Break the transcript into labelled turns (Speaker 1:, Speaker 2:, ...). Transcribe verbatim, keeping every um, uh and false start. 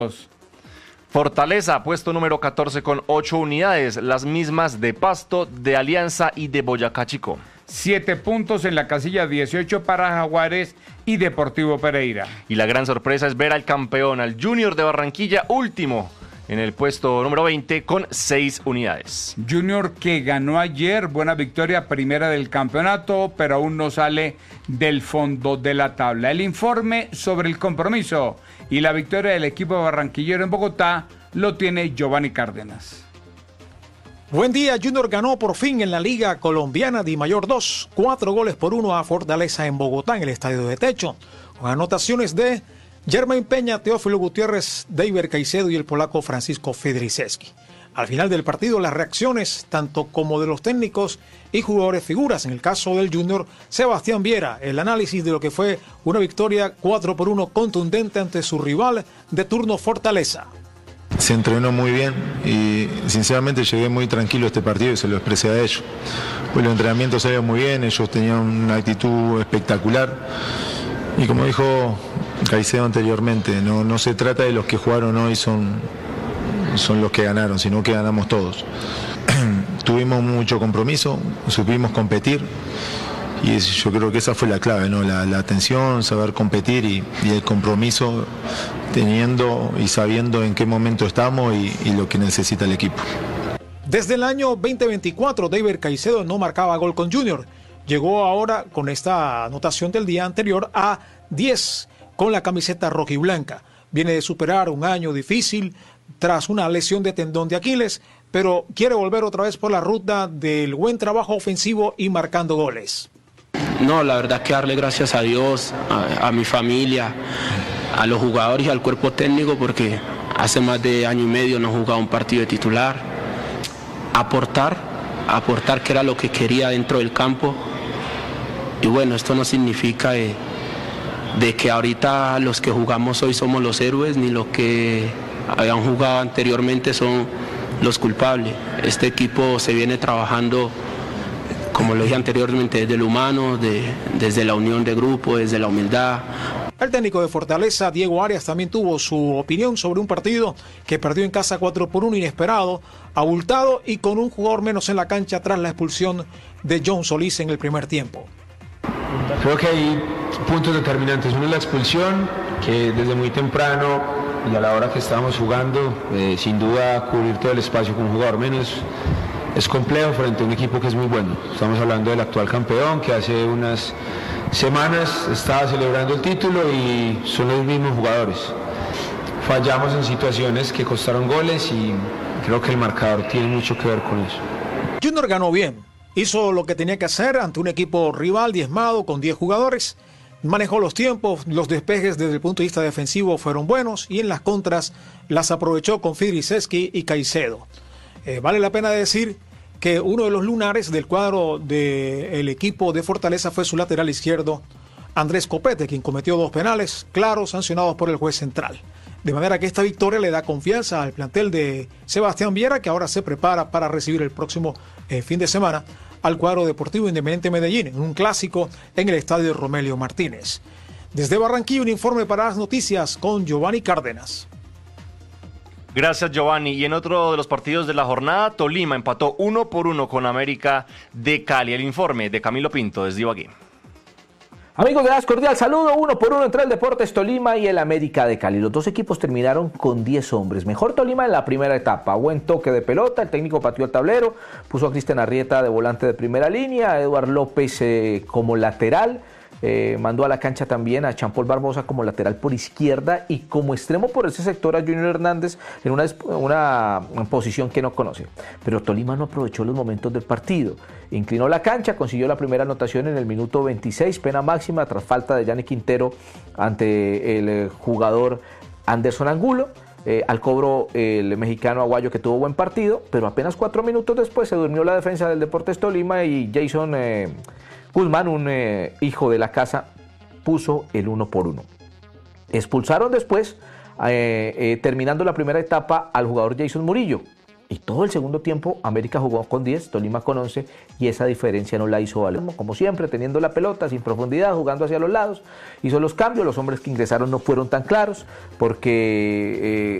Speaker 1: Fortaleza, puesto número catorce con ocho unidades, las mismas de Pasto, de Alianza y de Boyacá Chico.
Speaker 2: Siete puntos en la casilla dieciocho para Jaguares y Deportivo Pereira.
Speaker 1: Y la gran sorpresa es ver al campeón, al Junior de Barranquilla, último en el puesto número veinte con seis unidades.
Speaker 2: Junior que ganó ayer, buena victoria, primera del campeonato, pero aún no sale del fondo de la tabla. El informe sobre el compromiso y la victoria del equipo barranquillero en Bogotá lo tiene Giovanni Cárdenas.
Speaker 3: Buen día, Junior ganó por fin en la Liga Colombiana Di Mayor dos, cuatro goles por uno a Fortaleza en Bogotá en el Estadio de Techo, con anotaciones de Germain Peña, Teófilo Gutiérrez, Deiber Caicedo y el polaco Francisco Fedriczewski. Al final del partido, las reacciones, tanto como de los técnicos y jugadores figuras. En el caso del Junior, Sebastián Viera, el análisis de lo que fue una victoria cuatro por uno contundente ante su rival de turno Fortaleza.
Speaker 4: Se entrenó muy bien y sinceramente llegué muy tranquilo a este partido y se lo expresé a ellos. Pues los entrenamientos salieron muy bien, ellos tenían una actitud espectacular y como dijo Caicedo anteriormente, no, no se trata de los que jugaron hoy son, son los que ganaron, sino que ganamos todos. Tuvimos mucho compromiso, supimos competir y yo creo que esa fue la clave, ¿no? La, la atención, saber competir y, y el compromiso, teniendo y sabiendo en qué momento estamos y, y lo que necesita el equipo.
Speaker 3: Desde el año veinte veinticuatro, Deiber Caicedo no marcaba gol con Junior. Llegó ahora con esta anotación del día anterior a diez con la camiseta rojiblanca. Viene de superar un año difícil tras una lesión de tendón de Aquiles, pero quiere volver otra vez por la ruta del buen trabajo ofensivo y marcando goles.
Speaker 5: No, la verdad que darle gracias a Dios, a, a mi familia, a los jugadores y al cuerpo técnico, porque hace más de año y medio no jugaba un partido de titular. Aportar, aportar que era lo que quería dentro del campo. Y bueno, esto no significa de, de que ahorita los que jugamos hoy somos los héroes, ni los que habían jugado anteriormente son los culpables. Este equipo se viene trabajando, como lo dije anteriormente, desde lo humano, de, desde la unión de grupo, desde la humildad.
Speaker 3: El técnico de Fortaleza, Diego Arias, también tuvo su opinión sobre un partido que perdió en casa cuatro por uno, inesperado, abultado y con un jugador menos en la cancha tras la expulsión de John Solís en el primer tiempo.
Speaker 6: Creo que hay puntos determinantes. Uno es la expulsión, que desde muy temprano y a la hora que estábamos jugando, eh, sin duda cubrir todo el espacio con un jugador menos es complejo frente a un equipo que es muy bueno. Estamos hablando del actual campeón, que hace unas semanas estaba celebrando el título y son los mismos jugadores. Fallamos en situaciones que costaron goles y creo que el marcador tiene mucho que ver con eso.
Speaker 3: Junior ganó bien, hizo lo que tenía que hacer ante un equipo rival diezmado con diez jugadores, manejó los tiempos, los despejes desde el punto de vista defensivo fueron buenos y en las contras las aprovechó con Fedriczewski y Caicedo. Eh, vale la pena decir que uno de los lunares del cuadro del equipo de Fortaleza fue su lateral izquierdo, Andrés Copete, quien cometió dos penales claros sancionados por el juez central. De manera que esta victoria le da confianza al plantel de Sebastián Viera, que ahora se prepara para recibir el próximo eh, fin de semana al cuadro Deportivo Independiente Medellín, en un clásico en el estadio Romelio Martínez. Desde Barranquilla, un informe para las noticias con Giovanni Cárdenas.
Speaker 1: Gracias, Giovanni. Y en otro de los partidos de la jornada, Tolima empató uno por uno con América de Cali. El informe de Camilo Pinto desde Ibagué.
Speaker 7: Amigos, gracias, cordial saludo. Uno por uno entre el Deportes Tolima y el América de Cali. Los dos equipos terminaron con diez hombres. Mejor Tolima en la primera etapa. Buen toque de pelota. El técnico pateó el tablero. Puso a Cristian Arrieta de volante de primera línea. A Eduard López eh, como lateral. Eh, mandó a la cancha también a Champol Barbosa como lateral por izquierda y como extremo por ese sector a Junior Hernández en una, una, una posición que no conoce. Pero Tolima no aprovechó los momentos del partido. Inclinó la cancha, consiguió la primera anotación en el minuto veintiséis, pena máxima tras falta de Yanni Quintero ante el jugador Anderson Angulo. Eh, al cobro eh, el mexicano Aguayo, que tuvo buen partido, pero apenas cuatro minutos después se durmió la defensa del Deportes Tolima y Jason eh, Guzmán, un eh, hijo de la casa, puso el uno por uno. Expulsaron después, eh, eh, terminando la primera etapa, al jugador Jason Murillo. Y todo el segundo tiempo América jugó con diez, Tolima con once, y esa diferencia no la hizo valer. Como siempre, teniendo la pelota sin profundidad, jugando hacia los lados, hizo los cambios. Los hombres que ingresaron no fueron tan claros porque